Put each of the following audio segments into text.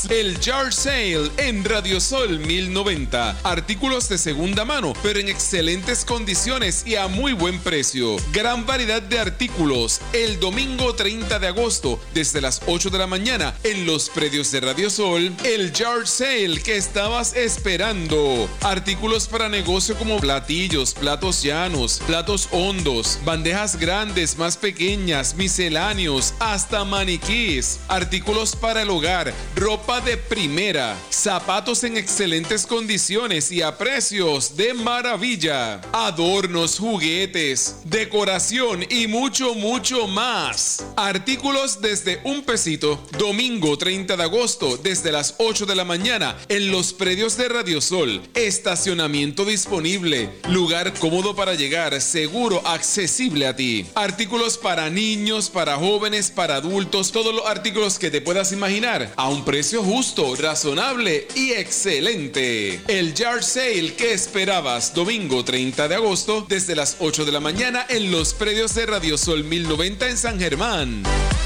más. El Yard Sale en Radio Sol 1090. Artículos de segunda mano, pero en excelentes condiciones y a muy buen precio. Gran variedad de artículos. El domingo 30 de agosto, desde las 8 de la mañana, en los predios de Radio Sol. El Yard Sale que estabas esperando. Artículos para negocio como platillos, platos llanos, platos hondos, bandejas grandes, más pequeñas, misceláneos, hasta maniquís. Artículos para el hogar, ropa de primera, zapatos en excelentes condiciones y a precios de maravilla. Adornos, juguetes, decoración y mucho más. Artículos desde $1. Domingo 30 de agosto, desde las 8 de la mañana, en los predios de Radio Sol. Estacionamiento disponible. Lugar cómodo para llegar, seguro, accesible a ti. Artículos para niños, para jóvenes, para adultos, todos los artículos que te puedas imaginar, a un precio justo, razonable y excelente. El Yard Sale que esperabas, domingo 30 de agosto, desde las 8 de la mañana, en los predios de Radio Sol 1090 en San Germán.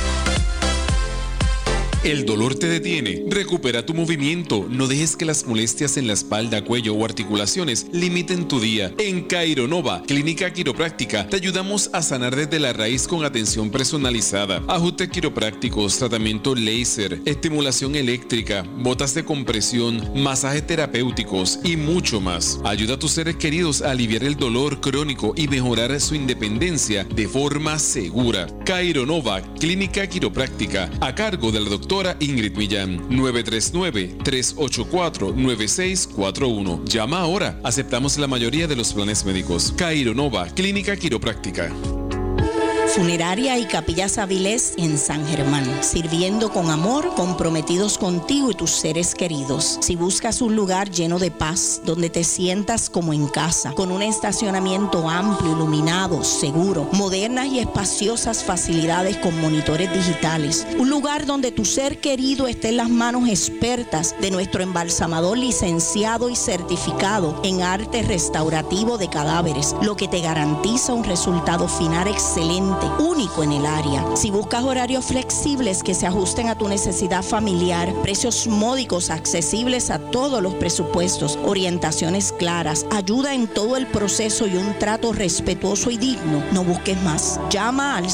El dolor te detiene. Recupera tu movimiento. No dejes que las molestias en la espalda, cuello o articulaciones limiten tu día. En Kaironova, Clínica Quiropráctica, te ayudamos a sanar desde la raíz con atención personalizada. Ajustes quiroprácticos, tratamiento láser, estimulación eléctrica, botas de compresión, masajes terapéuticos y mucho más. Ayuda a tus seres queridos a aliviar el dolor crónico y mejorar su independencia de forma segura. Kaironova, Clínica Quiropráctica, a cargo del doctor Ingrid Millán. 939-384-9641. Llama ahora. Aceptamos la mayoría de los planes médicos. Kaironova, Clínica Quiropráctica. Funeraria y Capillas Avilés en San Germán, sirviendo con amor, comprometidos contigo y tus seres queridos. Si buscas un lugar lleno de paz, donde te sientas como en casa, con un estacionamiento amplio, iluminado, seguro, modernas y espaciosas facilidades con monitores digitales, un lugar donde tu ser querido esté en las manos expertas de nuestro embalsamador licenciado y certificado en arte restaurativo de cadáveres, lo que te garantiza un resultado final excelente, único en el área. Si buscas horarios flexibles que se ajusten a tu necesidad familiar, precios módicos accesibles a todos los presupuestos, orientaciones claras, ayuda en todo el proceso y un trato respetuoso y digno, no busques más. Llama al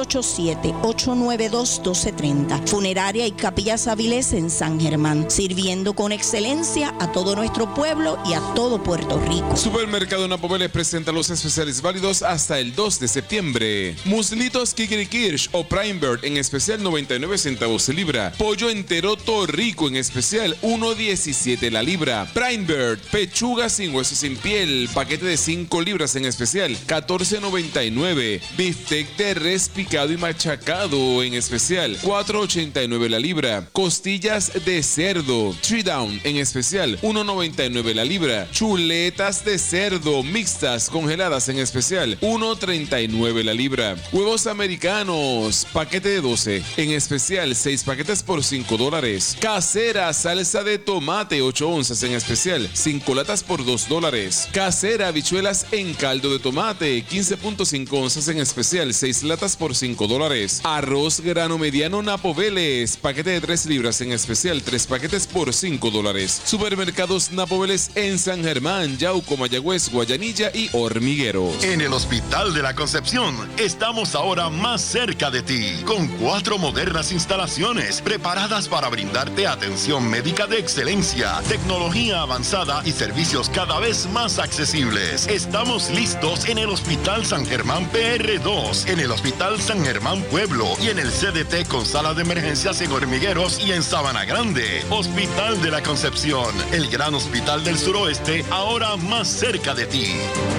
787-892-1230. Funeraria y Capillas Avilés en San Germán, sirviendo con excelencia a todo nuestro pueblo y a todo Puerto Rico. Supermercado Napo les presenta los especiales válidos hasta el 2 de septiembre. Muslitos Kikirikirsch o Prime Bird en especial 99 centavos la libra. Pollo entero Torrico en especial 1.17 la libra. Prime Bird, pechuga sin hueso sin piel, paquete de 5 libras en especial 14.99. Bistec de res picado y machacado en especial 4.89 la libra. Costillas de cerdo Three Down en especial 1.99 la libra. Chuletas de cerdo mixtas congeladas en especial 1.39 la libra. Huevos americanos, paquete de 12, en especial 6 paquetes por $5. Casera, salsa de tomate, 8 onzas en especial, 5 latas por $2. Casera, habichuelas en caldo de tomate, 15.5 onzas en especial, 6 latas por $5. Arroz grano mediano Napo Vélez, paquete de 3 libras en especial, 3 paquetes por $5. Supermercados Napo Vélez en San Germán, Yauco, Mayagüez, Guayanilla y Hormigueros. En el Hospital de la Concepción estamos ahora más cerca de ti, con 4 modernas instalaciones preparadas para brindarte atención médica de excelencia, tecnología avanzada y servicios cada vez más accesibles. Estamos listos en el Hospital San Germán PR2, en el Hospital San Germán Pueblo y en el CDT con sala de emergencias en Hormigueros y en Sabana Grande. Hospital de la Concepción, el gran hospital del suroeste, ahora más cerca de ti.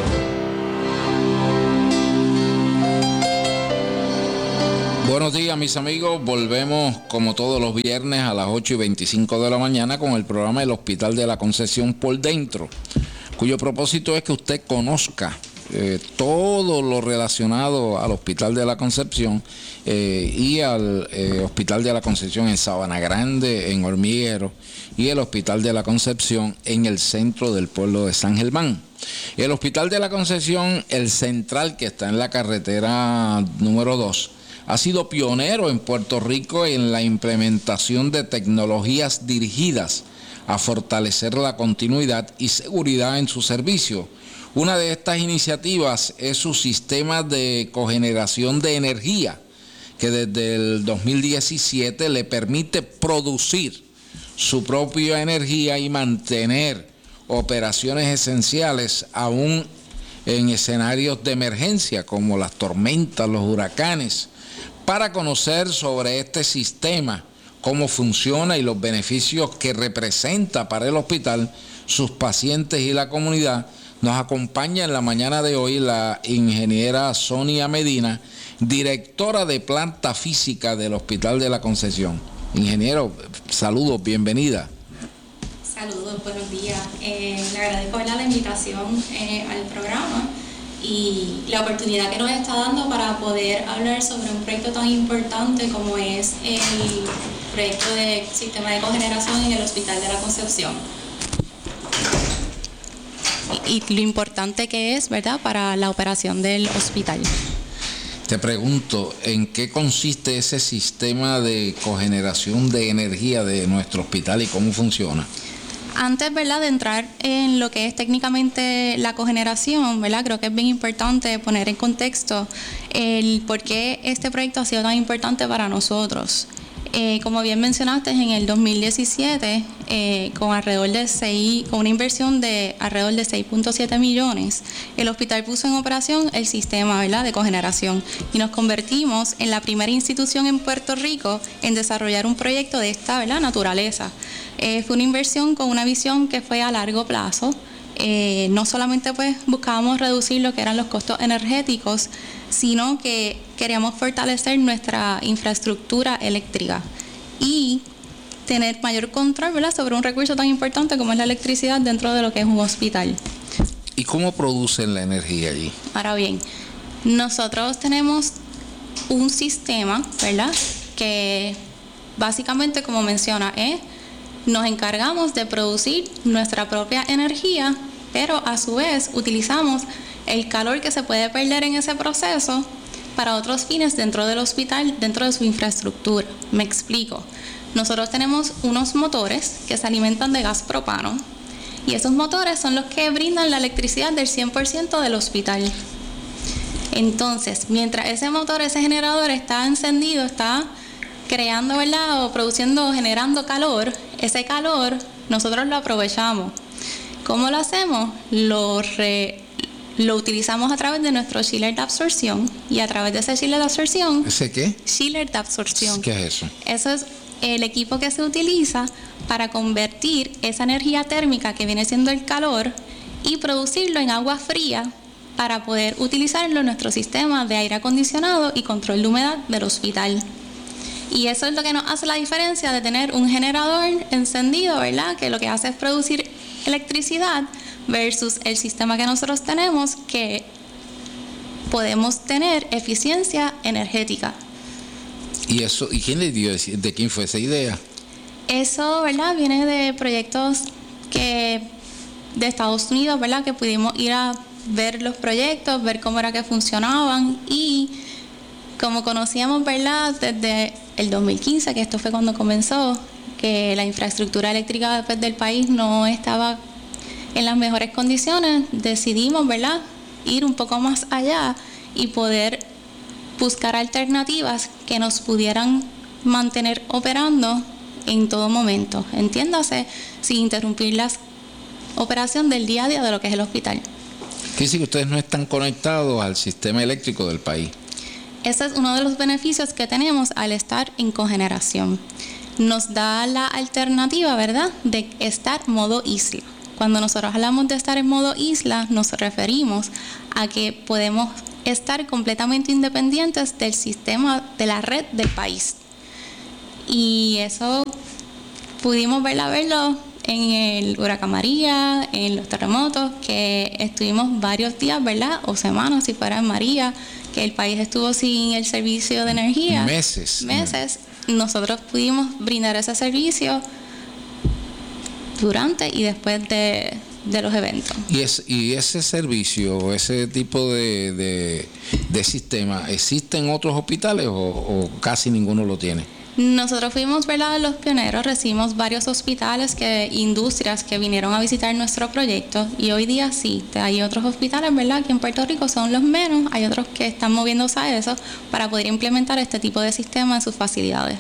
Buenos días, mis amigos. Volvemos como todos los viernes a las 8:25 de la mañana con el programa El Hospital de la Concepción por Dentro, cuyo propósito es que usted conozca todo lo relacionado al Hospital de la Concepción y al Hospital de la Concepción en Sabana Grande, en Hormigueros, y el Hospital de la Concepción en el centro del pueblo de San Germán. El Hospital de la Concepción, el central, que está en la carretera número 2, ha sido pionero en Puerto Rico en la implementación de tecnologías dirigidas a fortalecer la continuidad y seguridad en su servicio. Una de estas iniciativas es su sistema de cogeneración de energía, que desde el 2017 le permite producir su propia energía y mantener operaciones esenciales aún en escenarios de emergencia como las tormentas, los huracanes. Para conocer sobre este sistema, cómo funciona y los beneficios que representa para el hospital, sus pacientes y la comunidad, nos acompaña en la mañana de hoy la ingeniera Sonia Medina, directora de planta física del Hospital de la Concepción. Ingeniero, saludos, bienvenida. Saludos, buenos días. Le agradezco la invitación al programa y la oportunidad que nos está dando para poder hablar sobre un proyecto tan importante como es el proyecto de sistema de cogeneración en el Hospital de la Concepción. Y lo importante que es, ¿verdad?, para la operación del hospital. Te pregunto, ¿en qué consiste ese sistema de cogeneración de energía de nuestro hospital y cómo funciona? Antes, ¿verdad?, de entrar en lo que es técnicamente la cogeneración, ¿verdad?, creo que es bien importante poner en contexto el por qué este proyecto ha sido tan importante para nosotros. Como bien mencionaste, en el 2017, con una inversión de alrededor de 6.7 millones, el hospital puso en operación el sistema, ¿verdad?, de cogeneración y nos convertimos en la primera institución en Puerto Rico en desarrollar un proyecto de esta, ¿verdad?, naturaleza. Fue una inversión con una visión que fue a largo plazo. No solamente pues buscábamos reducir lo que eran los costos energéticos, sino que queríamos fortalecer nuestra infraestructura eléctrica y tener mayor control, ¿verdad?, sobre un recurso tan importante como es la electricidad dentro de lo que es un hospital. ¿Y cómo producen la energía allí? Ahora bien, nosotros tenemos un sistema, ¿verdad?, que básicamente, como menciona, nos encargamos de producir nuestra propia energía, pero a su vez utilizamos el calor que se puede perder en ese proceso para otros fines dentro del hospital, dentro de su infraestructura. Me explico. Nosotros tenemos unos motores que se alimentan de gas propano y esos motores son los que brindan la electricidad del 100% del hospital. Entonces, mientras ese motor, ese generador está encendido, está creando, ¿verdad?, o produciendo, generando calor, ese calor nosotros lo aprovechamos. ¿Cómo lo hacemos? Lo utilizamos a través de nuestro chiller de absorción y a través de ese chiller de absorción... ¿Ese qué? Chiller de absorción. ¿Qué es eso? Eso es el equipo que se utiliza para convertir esa energía térmica que viene siendo el calor y producirlo en agua fría para poder utilizarlo en nuestro sistema de aire acondicionado y control de humedad del hospital. Y eso es lo que nos hace la diferencia de tener un generador encendido, ¿verdad?, que lo que hace es producir electricidad versus el sistema que nosotros tenemos, que podemos tener eficiencia energética. ¿Y eso, y quién le dio, de quién fue esa idea? Eso, ¿verdad?, viene de proyectos de Estados Unidos, ¿verdad?, que pudimos ir a ver los proyectos, ver cómo era que funcionaban y como conocíamos, ¿verdad?, desde el 2015, que esto fue cuando comenzó, que la infraestructura eléctrica del país no estaba en las mejores condiciones, decidimos, ¿verdad?, ir un poco más allá y poder buscar alternativas que nos pudieran mantener operando en todo momento, entiéndase, sin interrumpir la operación del día a día de lo que es el hospital. ¿Qué dice que ustedes no están conectados al sistema eléctrico del país? Ese es uno de los beneficios que tenemos al estar en cogeneración. Nos da la alternativa, ¿verdad?, de estar modo isla. Cuando nosotros hablamos de estar en modo isla, nos referimos a que podemos estar completamente independientes del sistema de la red del país. Y eso pudimos verlo en el huracán María, en los terremotos, que estuvimos varios días, ¿verdad?, o semanas, si fuera en María, que el país estuvo sin el servicio de energía. Meses. Nosotros pudimos brindar ese servicio durante y después de los eventos. ¿Y ese servicio, ese tipo de sistema, existe en otros hospitales o casi ninguno lo tiene? Nosotros fuimos, ¿verdad?, los pioneros, recibimos varios hospitales, industrias que vinieron a visitar nuestro proyecto, y hoy día sí, hay otros hospitales, ¿verdad?, que en Puerto Rico son los menos, hay otros que están moviéndose a eso para poder implementar este tipo de sistema en sus facilidades.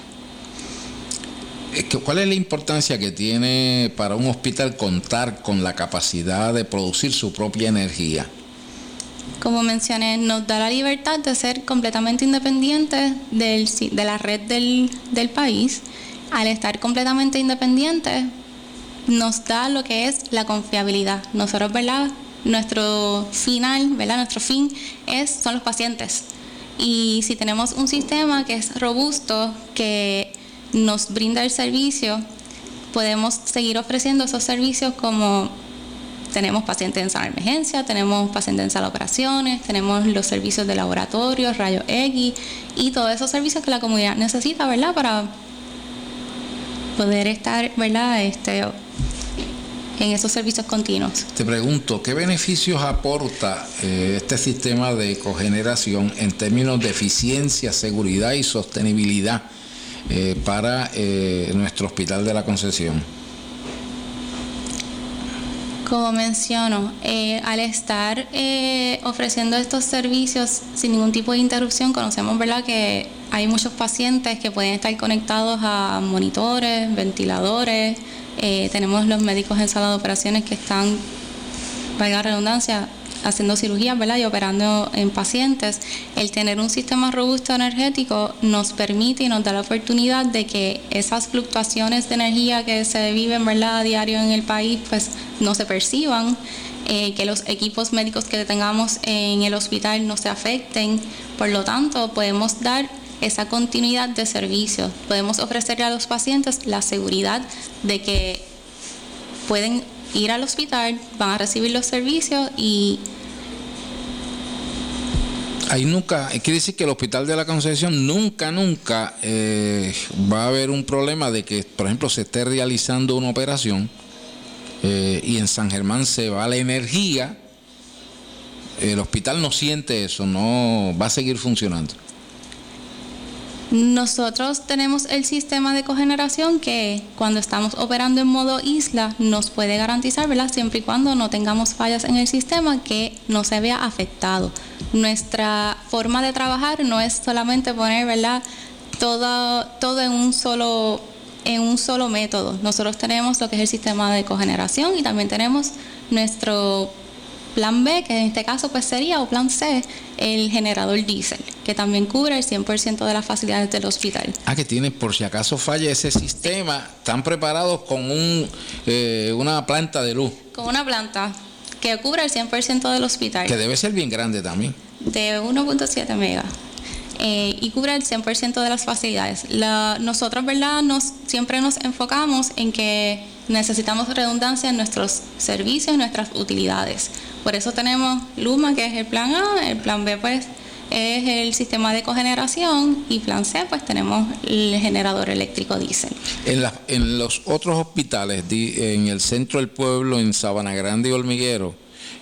¿Cuál es la importancia que tiene para un hospital contar con la capacidad de producir su propia energía? Como mencioné, nos da la libertad de ser completamente independientes de la red del país. Al estar completamente independientes, nos da lo que es la confiabilidad. Nosotros, ¿verdad?, nuestro fin son los pacientes. Y si tenemos un sistema que es robusto, que nos brinda el servicio, podemos seguir ofreciendo esos servicios como tenemos pacientes en sala de emergencia, tenemos pacientes en sala de operaciones, tenemos los servicios de laboratorio, rayos X y todos esos servicios que la comunidad necesita, ¿verdad?, para poder estar, ¿verdad?, en esos servicios continuos. Te pregunto, ¿qué beneficios aporta este sistema de cogeneración en términos de eficiencia, seguridad y sostenibilidad para nuestro Hospital de la Concepción? Como menciono, al estar ofreciendo estos servicios sin ningún tipo de interrupción, conocemos, ¿verdad?, que hay muchos pacientes que pueden estar conectados a monitores, ventiladores, tenemos los médicos en sala de operaciones que están, valga la redundancia, haciendo cirugías, ¿verdad?, y operando en pacientes. El tener un sistema robusto energético nos permite y nos da la oportunidad de que esas fluctuaciones de energía que se viven, ¿verdad?, a diario en el país, pues no se perciban, que los equipos médicos que tengamos en el hospital no se afecten. Por lo tanto, podemos dar esa continuidad de servicios. Podemos ofrecerle a los pacientes la seguridad de que pueden ir al hospital, van a recibir los servicios y ahí nunca, quiere decir que el Hospital de la Concepción nunca va a haber un problema de que, por ejemplo, se esté realizando una operación y en San Germán se va la energía. El hospital no siente eso, no va a seguir funcionando. Nosotros tenemos el sistema de cogeneración que cuando estamos operando en modo isla nos puede garantizar, ¿verdad?, siempre y cuando no tengamos fallas en el sistema, que no se vea afectado. Nuestra forma de trabajar no es solamente poner, ¿verdad?, todo en un solo método. Nosotros tenemos lo que es el sistema de cogeneración y también tenemos nuestro plan B, que en este caso pues sería, o plan C, el generador diésel, que también cubre el 100% de las facilidades del hospital. Que tiene, por si acaso falla ese sistema, están preparados con una planta de luz. Con una planta que cubre el 100% del hospital. Que debe ser bien grande también. De 1.7 megas. Y cubre el 100% de las facilidades. Nosotros, ¿verdad?, siempre nos enfocamos en que necesitamos redundancia en nuestros servicios, nuestras utilidades. Por eso tenemos Luma, que es el plan A, el plan B pues es el sistema de cogeneración y plan C pues tenemos el generador eléctrico diésel. En los otros hospitales, en el centro del pueblo, en Sabana Grande y Hormiguero,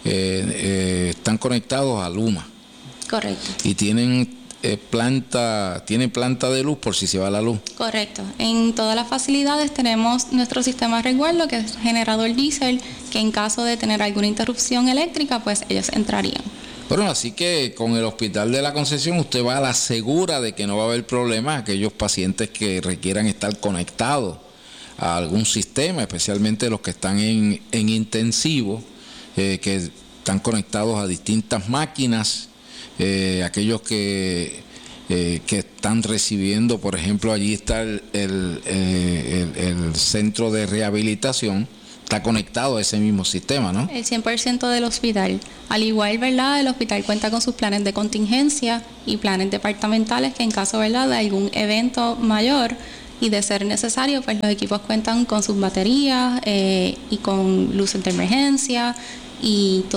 están conectados a Luma. Correcto. Y tienen planta de luz por si se va la luz. Correcto. En todas las facilidades tenemos nuestro sistema de resguardo, que es generador diésel, que en caso de tener alguna interrupción eléctrica, pues ellos entrarían. Bueno, así que con el Hospital de la Concepción usted va a la segura de que no va a haber problemas a aquellos pacientes que requieran estar conectados a algún sistema, especialmente los que están en intensivo, que están conectados a distintas máquinas. Aquellos que están recibiendo, por ejemplo, allí está el centro de rehabilitación, está conectado a ese mismo sistema, ¿no? El 100% del hospital. Al igual, ¿verdad?, el hospital cuenta con sus planes de contingencia y planes departamentales que en caso, ¿verdad?, de algún evento mayor y de ser necesario, pues los equipos cuentan con sus baterías y con luces de emergencia y todo.